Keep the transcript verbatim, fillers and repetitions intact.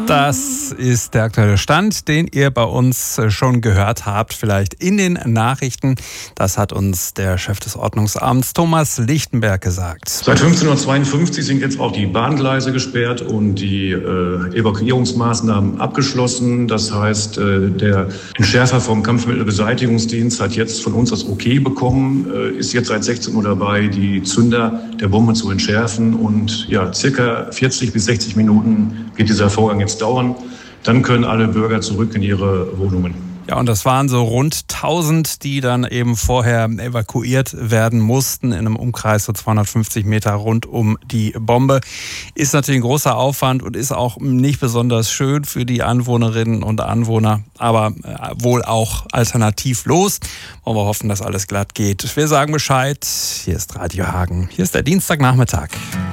Das ist der aktuelle Stand, den ihr bei uns schon gehört habt, vielleicht in den Nachrichten. Das hat uns der Chef des Ordnungsamts Thomas Lichtenberg gesagt. Seit fünfzehn Uhr zweiundfünfzig sind jetzt auch die Bahngleise gesperrt und die äh, Evakuierungsmaßnahmen abgeschlossen. Das heißt, äh, der Entschärfer vom Kampfmittelbeseitigungsdienst hat jetzt von uns das Okay bekommen, äh, ist jetzt seit sechzehn Uhr dabei, die Zünder der Bombe zu entschärfen. Und ja, circa vierzig bis sechzig Minuten wird dieser Vorgang jetzt dauern. Dann können alle Bürger zurück in ihre Wohnungen. Ja, und das waren so rund tausend, die dann eben vorher evakuiert werden mussten in einem Umkreis so zweihundertfünfzig Meter rund um die Bombe. Ist natürlich ein großer Aufwand und ist auch nicht besonders schön für die Anwohnerinnen und Anwohner, aber wohl auch alternativlos. Wollen wir hoffen, dass alles glatt geht. Wir sagen Bescheid. Hier ist Radio Hagen. Hier ist der Dienstagnachmittag.